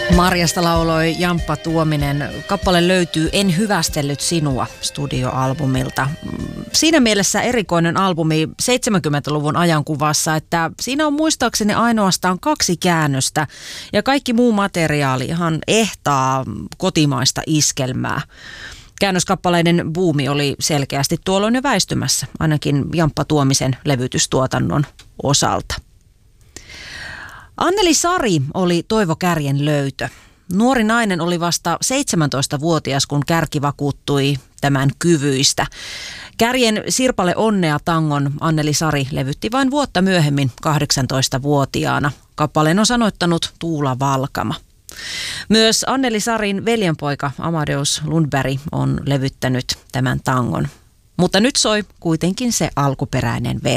Marjasta lauloi Jamppa Tuominen. Kappale löytyy En hyvästellyt sinua -studioalbumilta. Siinä mielessä erikoinen albumi 70-luvun ajankuvassa, että siinä on muistaakseni ainoastaan 2 käännöstä ja kaikki muu materiaali ihan ehtaa kotimaista iskelmää. Käännöskappaleiden buumi oli selkeästi tuolloin jo väistymässä, ainakin Jamppa Tuomisen levytystuotannon osalta. Anneli Sari oli Toivo Kärjen löytö. Nuori nainen oli vasta 17-vuotias, kun Kärki vakuuttui tämän kyvyistä. Kärjen Sirpale onnea -tangon Anneli Sari levytti vain vuotta myöhemmin 18-vuotiaana. Kappaleen on sanoittanut Tuula Valkama. Myös Anneli Sarin veljenpoika Amadeus Lundberg on levyttänyt tämän tangon. Mutta nyt soi kuitenkin se alkuperäinen versio.